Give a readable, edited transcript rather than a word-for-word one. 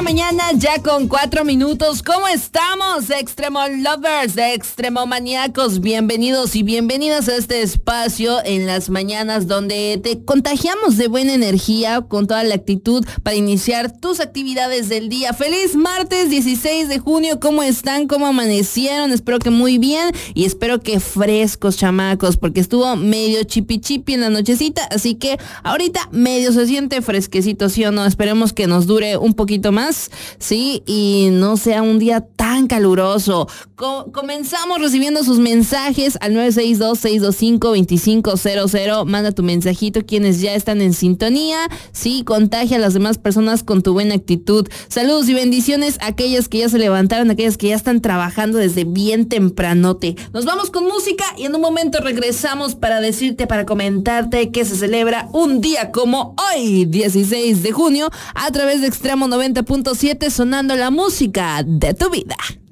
mañana, ya con 4 minutos. ¿Cómo estamos, Extremo Lovers, Extremo Maníacos? Bienvenidos y bienvenidas a este espacio en las mañanas donde te contagiamos de buena energía con toda la actitud para iniciar tus actividades del día. Feliz martes 16 de junio. ¿Cómo están? ¿Cómo amanecieron? Espero que muy bien y espero que frescos, chamacos, porque estuvo medio chipi en la nochecita, así que ahorita medio se siente fresquecito, ¿sí o no? Esperemos que nos dure un poquito más, ¿sí? Y no sea un día tan caluroso. Comenzamos recibiendo sus mensajes al 962-625-2500. Manda tu mensajito, quienes ya están en sintonía, ¿sí? Contagia a las demás personas con tu buena actitud. Saludos y bendiciones a aquellas que ya se levantaron, a aquellas que ya están trabajando desde bien tempranote. Nos vamos con música y en un momento regresamos para decirte, para comentarte que se celebra un día como hoy, 16 de junio, a través de Extremo 90.7, sonando la música de tu vida.